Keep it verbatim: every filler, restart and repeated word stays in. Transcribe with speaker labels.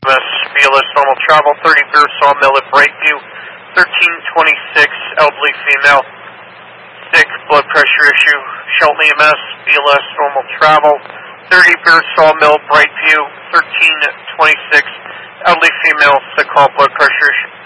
Speaker 1: M S, B L S normal travel, thirty Beer Sawmill at Brightview, thirteen twenty-six, elderly female, sick, blood pressure issue, Shelton E M S, B L S normal travel, thirty Beer Sawmill, Brightview, thirteen twenty-six, elderly female, sick, blood pressure issue.